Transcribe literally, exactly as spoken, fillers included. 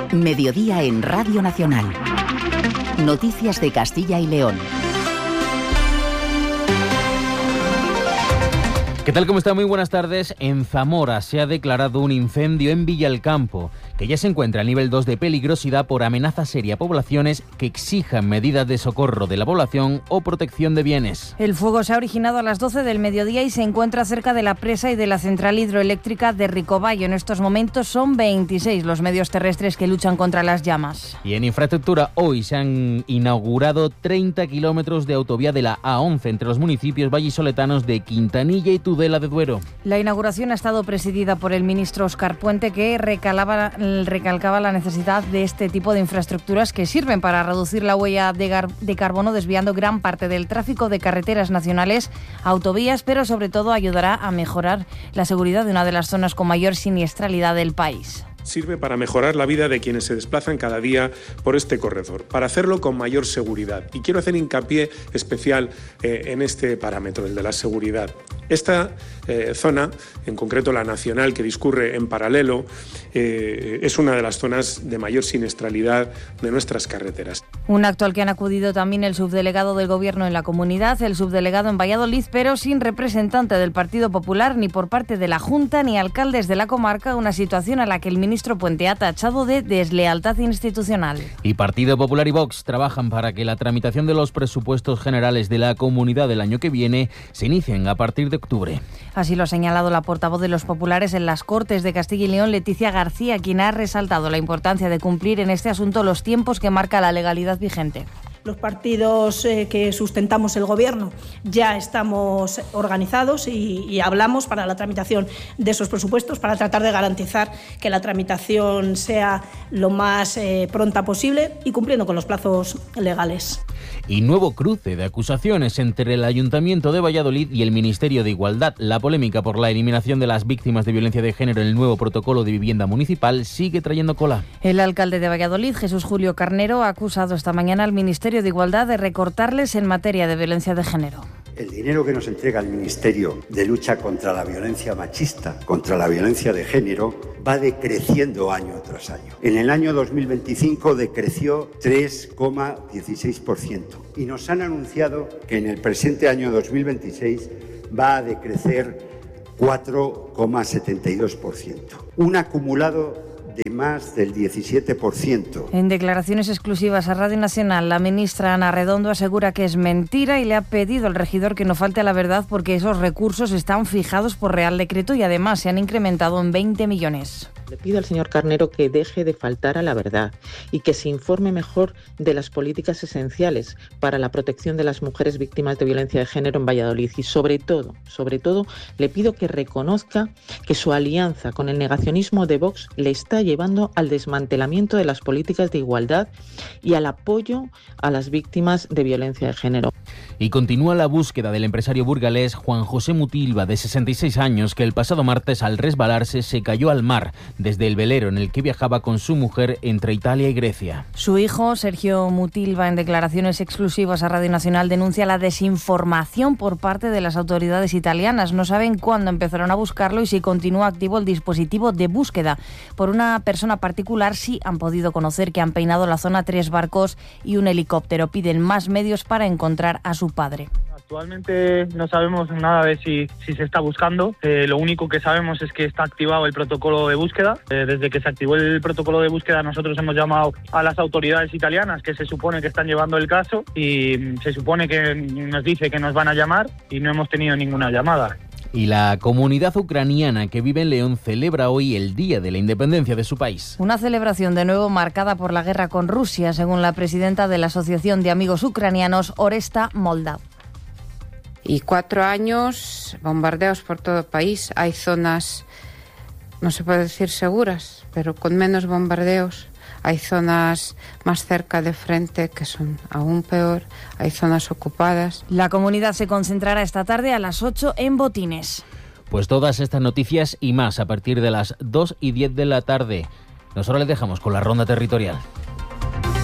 Mediodía en Radio Nacional. Noticias de Castilla y León. ¿Qué tal? ¿Cómo está? Muy buenas tardes. En Zamora se ha declarado un incendio en Villalcampo, que ya se encuentra a nivel dos de peligrosidad por amenaza seria a poblaciones que exijan medidas de socorro de la población o protección de bienes. El fuego se ha originado a las doce del mediodía y se encuentra cerca de la presa y de la central hidroeléctrica de Ricobayo. En estos momentos son veintiséis los medios terrestres que luchan contra las llamas. Y en infraestructura, hoy se han inaugurado treinta kilómetros de autovía de la A once entre los municipios vallisoletanos de Quintanilla y Tudela de Duero. La inauguración ha estado presidida por el ministro Óscar Puente, que recalaba, recalcaba la necesidad de este tipo de infraestructuras que sirven para reducir la huella de, gar, de carbono, desviando gran parte del tráfico de carreteras nacionales a autovías, pero sobre todo ayudará a mejorar la seguridad de una de las zonas con mayor siniestralidad del país. Sirve para mejorar la vida de quienes se desplazan cada día por este corredor, para hacerlo con mayor seguridad. Y quiero hacer hincapié especial eh, en este parámetro, el de la seguridad. Esta eh, zona, en concreto la nacional que discurre en paralelo, eh, es una de las zonas de mayor siniestralidad de nuestras carreteras. Un acto al que han acudido también el subdelegado del Gobierno en la comunidad, el subdelegado en Valladolid, pero sin representante del Partido Popular ni por parte de la Junta ni alcaldes de la comarca, una situación a la que el ministro Puente ha tachado de deslealtad institucional. Y Partido Popular y Vox trabajan para que la tramitación de los presupuestos generales de la comunidad del año que viene se inicien a partir de octubre. Así lo ha señalado la portavoz de los populares en las Cortes de Castilla y León, Leticia García, quien ha resaltado la importancia de cumplir en este asunto los tiempos que marca la legalidad vigente. Los partidos eh, que sustentamos el Gobierno ya estamos organizados y, y hablamos para la tramitación de esos presupuestos, para tratar de garantizar que la tramitación sea lo más eh, pronta posible y cumpliendo con los plazos legales. Y nuevo cruce de acusaciones entre el Ayuntamiento de Valladolid y el Ministerio de Igualdad. La polémica por la eliminación de las víctimas de violencia de género en el nuevo protocolo de vivienda municipal sigue trayendo cola. El alcalde de Valladolid, Jesús Julio Carnero, ha acusado esta mañana al Ministerio de Igualdad de recortarles en materia de violencia de género. El dinero que nos entrega el Ministerio de lucha contra la violencia machista, contra la violencia de género, va decreciendo año tras año. En el año dos mil veinticinco decreció tres coma dieciséis por ciento y nos han anunciado que en el presente año dos mil veintiséis va a decrecer cuatro coma setenta y dos por ciento. Un acumulado de más del diecisiete por ciento. En declaraciones exclusivas a Radio Nacional, la ministra Ana Redondo asegura que es mentira y le ha pedido al regidor que no falte a la verdad porque esos recursos están fijados por Real Decreto y además se han incrementado en veinte millones. Le pido al señor Carnero que deje de faltar a la verdad y que se informe mejor de las políticas esenciales para la protección de las mujeres víctimas de violencia de género en Valladolid y sobre todo, sobre todo, le pido que reconozca que su alianza con el negacionismo de Vox le está llevando al desmantelamiento de las políticas de igualdad y al apoyo a las víctimas de violencia de género. Y continúa la búsqueda del empresario burgalés Juan José Mutilva, de sesenta y seis años, que el pasado martes al resbalarse se cayó al mar desde el velero en el que viajaba con su mujer entre Italia y Grecia. Su hijo, Sergio Mutilva, en declaraciones exclusivas a Radio Nacional, denuncia la desinformación por parte de las autoridades italianas. No saben cuándo empezaron a buscarlo y si continúa activo el dispositivo de búsqueda. Por una persona particular sí han podido conocer que han peinado la zona tres barcos y un helicóptero. Piden más medios para encontrar a su padre. Actualmente no sabemos nada de si, si se está buscando. Eh, lo único que sabemos es que está activado el protocolo de búsqueda. Eh, desde que se activó el protocolo de búsqueda nosotros hemos llamado a las autoridades italianas que se supone que están llevando el caso y se supone que nos dice que nos van a llamar y no hemos tenido ninguna llamada. Y la comunidad ucraniana que vive en León celebra hoy el Día de la Independencia de su país. Una celebración de nuevo marcada por la guerra con Rusia, según la presidenta de la Asociación de Amigos Ucranianos, Oresta Moldav. Y cuatro años, bombardeos por todo el país. Hay zonas, no se puede decir seguras, pero con menos bombardeos. Hay zonas más cerca de frente que son aún peor. Hay zonas ocupadas. La comunidad se concentrará esta tarde a las ocho en Botines. Pues todas estas noticias y más a partir de las dos y diez de la tarde. Nosotros les dejamos con la ronda territorial.